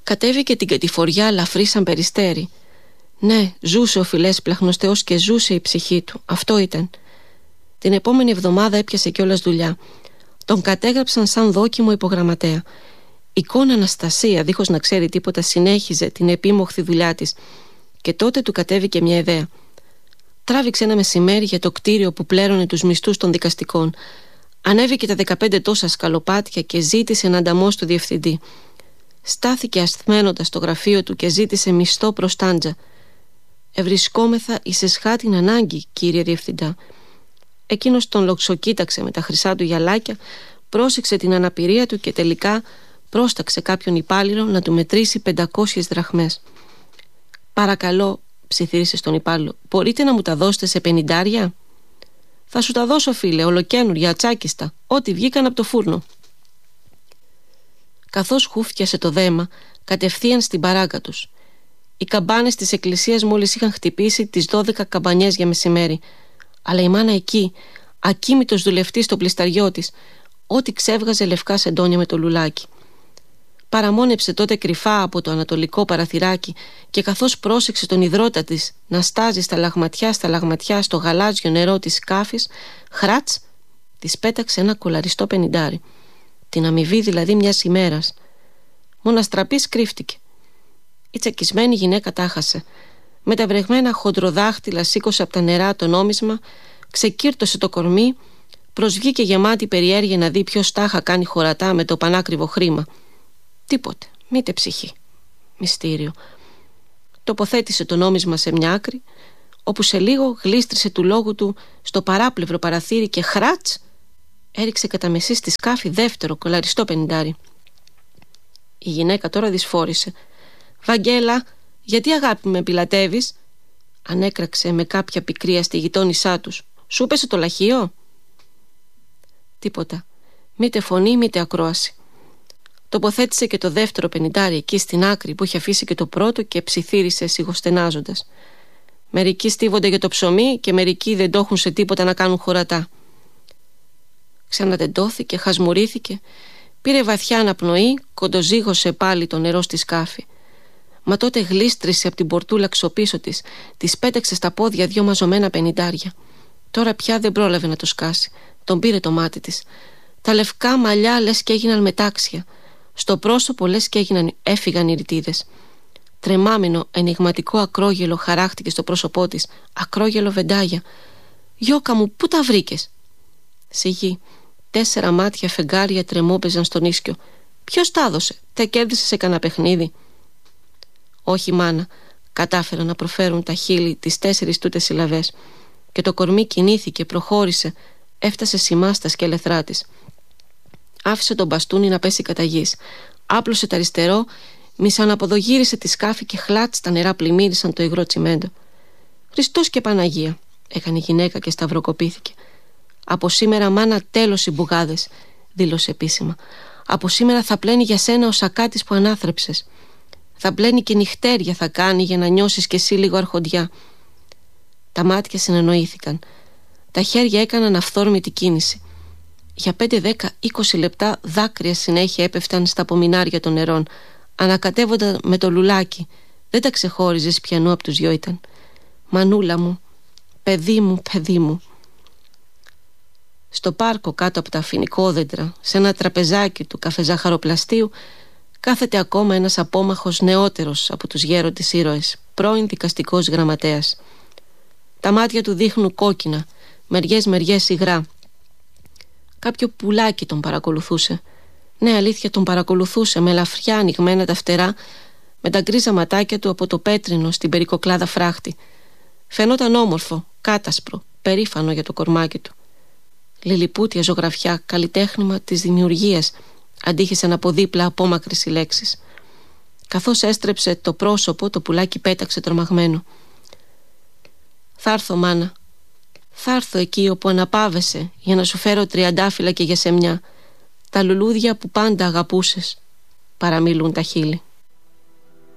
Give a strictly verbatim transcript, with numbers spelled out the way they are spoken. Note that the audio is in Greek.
Κατέβηκε την κατηφοριά λαφρύ σαν περιστέρι. Ναι, ζούσε ο φιλές πλαχνωστεός και ζούσε η ψυχή του. Αυτό ήταν. Την επόμενη εβδομάδα έπιασε κιόλας δουλειά. Τον κατέγραψαν σαν δόκιμο υπογραμματέα. Η κόνα Αναστασία, δίχως να ξέρει τίποτα, συνέχιζε την επίμοχθη δουλειά της. Και τότε του κατέβηκε μια ιδέα. Τράβηξε ένα μεσημέρι για το κτίριο που πλέρωνε τους μισθούς των δικαστικών. Ανέβηκε τα δεκαπέντε τόσα σκαλοπάτια και ζήτησε να ανταμώσει του διευθυντή. Στάθηκε ασθμένοντας στο γραφείο του και ζήτησε μισθό προς τάντζα. «Ευρισκόμεθα εις εσχάτην ανάγκη, κύριε διευθυντά». Εκείνος τον λοξοκοίταξε με τα χρυσά του γυαλάκια, πρόσεξε την αναπηρία του και τελικά πρόσταξε κάποιον υπάλληλο να του μετρήσει πεντακόσιες δραχμές. «Παρακαλώ», ψιθύρισε στον υπάλληλο, «μπορείτε να μου τα δώσετε σε πενηντάρια?» «Θα σου τα δώσω, φίλε, ολοκαίνουρια, ατσάκιστα, ό,τι βγήκαν από το φούρνο». Καθώς χούφτιασε το δέμα, κατευθείαν στην παράγκα τους. Οι καμπάνες της εκκλησίας μόλις είχαν χτυπήσει τις δώδεκα καμπανιές για μεσημέρι. Αλλά η μάνα εκεί, ακίμητος δουλευτής στο πλισταριό της, ό,τι ξέβγαζε λευκά σεντόνια με το λουλάκι. Παραμόνεψε τότε κρυφά από το ανατολικό παραθυράκι και καθώς πρόσεξε τον ιδρώτα της να στάζει στα λαγματιά στα λαγματιά στο γαλάζιο νερό της σκάφης, χράτς, της πέταξε ένα κολαριστό πενηντάρι. Την αμοιβή δηλαδή μιας ημέρας. Μοναστραπής κρύφτηκε. Η τσακισμένη γυναίκα τάχασε. Με τα βρεγμένα χοντροδάχτυλα σήκωσε από τα νερά το νόμισμα, ξεκύρτωσε το κορμί, προσβγήκε γεμάτη περιέργεια να δει ποιος τάχα κάνει χωρατά με το πανάκριβο χρήμα. Τίποτε, μήτε ψυχή. Μυστήριο. Τοποθέτησε το νόμισμα σε μια άκρη, όπου σε λίγο γλίστρισε του λόγου του στο παράπλευρο παραθύρι και χράτς έριξε κατά μεσή στη σκάφη δεύτερο κολαριστό πενηντάρι. Η γυναίκα τώρα δυσφόρησε. «Βαγγέλα, γιατί αγάπη με πιλατεύεις?» ανέκραξε με κάποια πικρία στη γειτόνισά τους. «Σου πέσε το λαχείο?» Τίποτα. Μήτε φωνή μήτε ακρόαση. Τοποθέτησε και το δεύτερο πενηντάρι εκεί στην άκρη που είχε αφήσει και το πρώτο και ψιθύρισε σιγοστενάζοντας. Μερικοί στίβονται για το ψωμί και μερικοί δεν το έχουν σε τίποτα να κάνουν χωρατά. Ξανατεντώθηκε, χασμουρήθηκε, πήρε βαθιά αναπνοή, κοντοζύγωσε πάλι το νερό στη σκάφη. Μα τότε γλίστρισε από την πορτούλα ξοπίσω της, της πέταξε στα πόδια δυο μαζωμένα πενηντάρια. Τώρα πια δεν πρόλαβε να το σκάσει. Τον πήρε το μάτι της. Τα λευκά μαλλιά λες και έγιναν μετάξια. Στο πρόσωπο λες και έγιναν, έφυγαν οι ρητίδες. Τρεμάμενο, ενιγματικό ακρόγελο χαράχτηκε στο πρόσωπό της. Ακρόγελο βεντάγια. «Γιώκα μου, πού τα βρήκες?» Σιγή. Τέσσερα μάτια φεγγάρια τρεμόπαιζαν στον ίσκιο. «Ποιος τα έδωσε? Τα κέρδισε σε κανένα παιχνίδι?» «Όχι, μάνα», κατάφεραν να προφέρουν τα χείλη τις τέσσερις τούτες συλλαβές. Και το κορμί κινήθηκε, προχώρησε, έφτασε σημά στα σκελεθρά της. Άφησε τον μπαστούνι να πέσει κατά γης. Άπλωσε το αριστερό, μισαναποδογύρισε τη σκάφη και χλάτς τα νερά πλημμύρισαν το υγρό τσιμέντο. «Χριστός και Παναγία», έκανε η γυναίκα και σταυροκοπήθηκε. «Από σήμερα, μάνα, τέλος οι μπουγάδες», δήλωσε επίσημα. «Από σήμερα θα πλένει για σένα ο σακάτης που ανάθρεψες. Θα πλένει και νυχτέρια θα κάνει για να νιώσεις κι εσύ λίγο αρχοντιά». Τα μάτια συνεννοήθηκαν. Τα χέρια έκαναν αυθόρμητη κίνηση. Για πέντε, δέκα, είκοσι λεπτά δάκρυα συνέχεια έπεφταν στα απομεινάρια των νερών. Ανακατεύονταν με το λουλάκι. Δεν τα ξεχώριζες ποιανού από τους δυο ήταν. «Μανούλα μου, παιδί μου, παιδί μου». Στο πάρκο κάτω από τα φοινικόδεντρα, σε ένα τραπεζάκι του καφεζάχαροπλαστείου, κάθεται ακόμα ένας απόμαχος νεότερος από τους γέροντες ήρωες, πρώην δικαστικός γραμματέας. Τα μάτια του δείχνουν κόκκινα, μεριές μεριές υγρά. Κάποιο πουλάκι τον παρακολουθούσε. Ναι, αλήθεια, τον παρακολουθούσε με ελαφριά ανοιγμένα τα φτερά, με τα γκρίζα ματάκια του από το πέτρινο στην περικοκλάδα φράχτη. Φαινόταν όμορφο, κάτασπρο, περήφανο για το κορμάκι του. Λιλιπούτια ζωγραφιά, καλλιτέχνημα της δημιουργίας, αντίχησαν από δίπλα απόμακρες οι λέξεις. Καθώς έστρεψε το πρόσωπο, το πουλάκι πέταξε τρομαγμένο. «Θα έρθω, μάνα. Θα έρθω εκεί όπου αναπάβεσαι για να σου φέρω τριαντάφυλλα και γεσεμιά, τα λουλούδια που πάντα αγαπούσες», παραμιλούν τα χείλη.